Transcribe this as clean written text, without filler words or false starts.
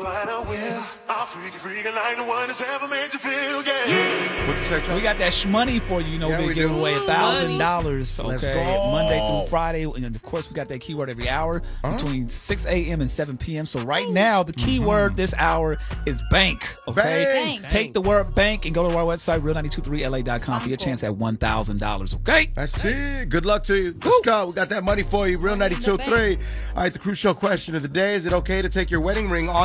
What'd you say, Chuck? We got that shmoney for you. Yeah, We're we giving do. away $1,000. Let's Okay, go. Monday through Friday, and of course we got that keyword every hour between 6 a.m. and 7 p.m. So right now the keyword this hour is bank. Okay, Bank. take the word bank and go to our website real923la.com for your chance at $1,000. Okay, That's it. Good luck to you. Let's go. We got that money for you. Real 92.3. All right, the Cruise Show question of the day. Is it okay to take your wedding ring off